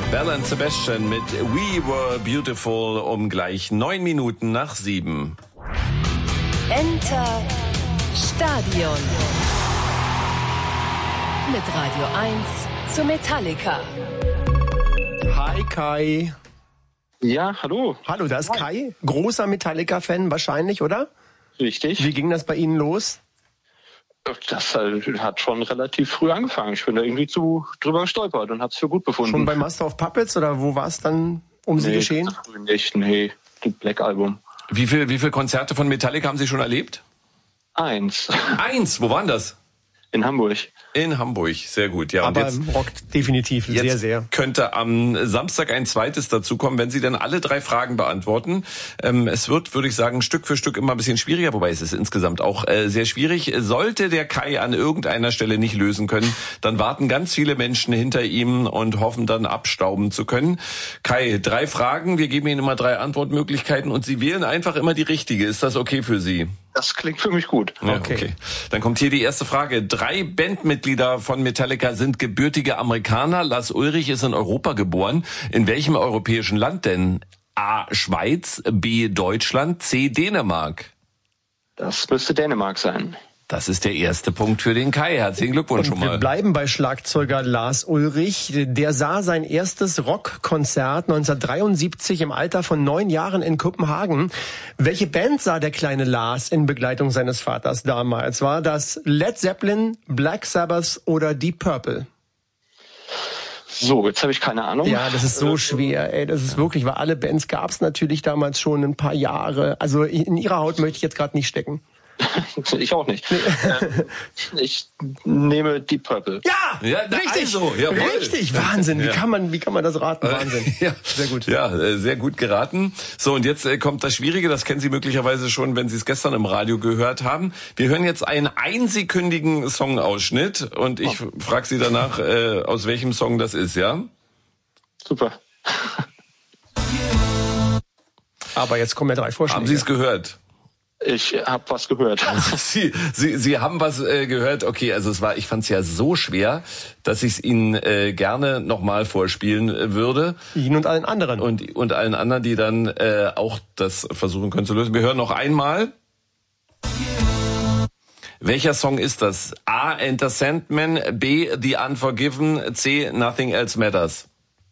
Belle and Sebastian mit We Were Beautiful um gleich 9 Minuten nach 7. Enter Stadion. Mit Radio 1 zu Metallica. Hi Kai. Ja, hallo. Hallo, da ist Kai. Großer Metallica-Fan wahrscheinlich, oder? Richtig. Wie ging das bei Ihnen los? Das hat schon relativ früh angefangen. Ich bin da irgendwie drüber gestolpert und hab's für gut befunden. Schon bei Master of Puppets oder wo war es dann Sie geschehen? Nee, das Black Album. Wie viel Konzerte von Metallica haben Sie schon erlebt? 1. Wo waren das? In Hamburg. In Hamburg, sehr gut. Ja, aber und jetzt rockt definitiv sehr, sehr. Könnte am Samstag ein zweites dazukommen, wenn Sie dann alle 3 Fragen beantworten. Es wird, würde ich sagen, Stück für Stück immer ein bisschen schwieriger, wobei es ist insgesamt auch sehr schwierig. Sollte der Kai an irgendeiner Stelle nicht lösen können, dann warten ganz viele Menschen hinter ihm und hoffen dann abstauben zu können. Kai, 3 Fragen, wir geben Ihnen immer 3 Antwortmöglichkeiten und Sie wählen einfach immer die richtige. Ist das okay für Sie? Das klingt für mich gut. Ja, okay. Dann kommt hier die erste Frage. 3 Bandmitglieder von Metallica sind gebürtige Amerikaner. Lars Ulrich ist in Europa geboren. In welchem europäischen Land denn? A. Schweiz, B. Deutschland, C. Dänemark. Das müsste Dänemark sein. Das ist der erste Punkt für den Kai. Herzlichen Glückwunsch schon mal. Wir bleiben bei Schlagzeuger Lars Ulrich. Der sah sein erstes Rockkonzert 1973 im Alter von 9 Jahren in Kopenhagen. Welche Band sah der kleine Lars in Begleitung seines Vaters damals? War das Led Zeppelin, Black Sabbath oder Deep Purple? So, jetzt habe ich keine Ahnung. Ja, das ist so schwer, ey. Das ist wirklich, weil alle Bands gab es natürlich damals schon ein paar Jahre. Also in ihrer Haut möchte ich jetzt gerade nicht stecken. Ich auch nicht. Ich nehme Deep Purple. Ja, richtig. Also, richtig, Wahnsinn. Ja. Wie kann man das raten? Wahnsinn. Ja, sehr gut. Ja, sehr gut geraten. So, und jetzt kommt das Schwierige, das kennen Sie möglicherweise schon, wenn Sie es gestern im Radio gehört haben. Wir hören jetzt einen einsekündigen Songausschnitt und ich frage Sie danach, aus welchem Song das ist, ja? Super. Aber jetzt kommen ja 3 Vorschläge. Haben Sie es gehört? Ich habe was gehört. Sie haben was gehört. Okay, also ich fand es ja so schwer, dass ich es Ihnen gerne nochmal vorspielen würde. Ihnen und allen anderen. Und allen anderen, die dann auch das versuchen können zu lösen. Wir hören noch einmal. Welcher Song ist das? A. Enter Sandman, B. The Unforgiven, C. Nothing Else Matters.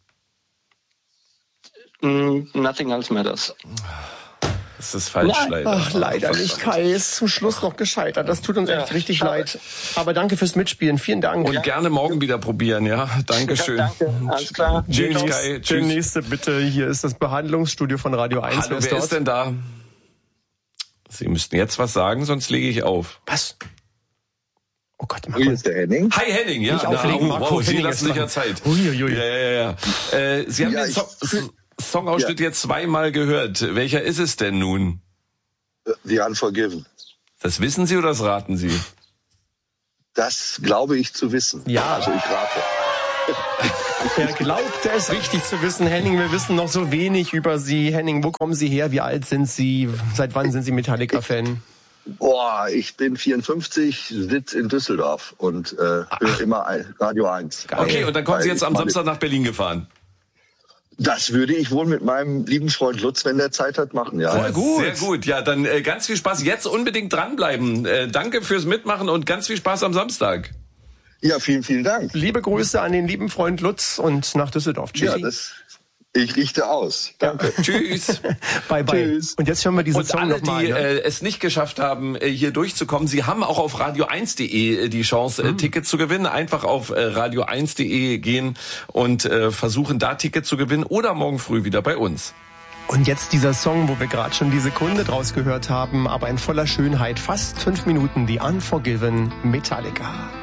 Nothing Else Matters. Das ist falsch, leider. Ach, leider nicht. Kai ist zum Schluss noch gescheitert. Das tut uns echt richtig leid. Aber danke fürs Mitspielen. Vielen Dank. Und gerne morgen wieder probieren, ja? Dankeschön. Ja, danke. Alles klar. Tschüss, Kai. Der Tschüss. nächste bitte. Hier ist das Behandlungsstudio von Radio 1. Hallo, wer ist denn da? Sie müssten jetzt was sagen, sonst lege ich auf. Was? Oh Gott, Hier ist der Henning. Hi Henning, ja. Nicht auflegen, Marco. Wow, Sie Henning lassen ist sich ja dran. Zeit. Uiuiui. Ja. Sie haben den Songausschnitt jetzt 2-mal gehört. Welcher ist es denn nun? The Unforgiven. Das wissen Sie oder das raten Sie? Das glaube ich zu wissen. Ja. Also ich rate. Er glaubte es richtig zu wissen. Henning, wir wissen noch so wenig über Sie. Henning, wo kommen Sie her? Wie alt sind Sie? Seit wann sind Sie Metallica-Fan? Ich bin 54, sitze in Düsseldorf und höre immer Radio 1. Okay, und dann kommen Sie jetzt am Samstag nach Berlin gefahren. Das würde ich wohl mit meinem lieben Freund Lutz, wenn der Zeit hat, machen. Ja. Sehr gut. Sehr gut. Ja, dann ganz viel Spaß. Jetzt unbedingt dranbleiben. Danke fürs Mitmachen und ganz viel Spaß am Samstag. Ja, vielen, vielen Dank. Liebe Grüße an den lieben Freund Lutz und nach Düsseldorf. Tschüssi. Ja, ich richte aus. Danke. Tschüss. Bye, bye. Tschüss. Und jetzt hören wir diesen Und Song alle, nochmal. die es nicht geschafft haben, hier durchzukommen, Sie haben auch auf radio1.de die Chance, Tickets zu gewinnen. Einfach auf radio1.de gehen und versuchen, da Tickets zu gewinnen oder morgen früh wieder bei uns. Und jetzt dieser Song, wo wir gerade schon die Sekunde draus gehört haben, aber in voller Schönheit, fast 5 Minuten, The Unforgiven, Metallica.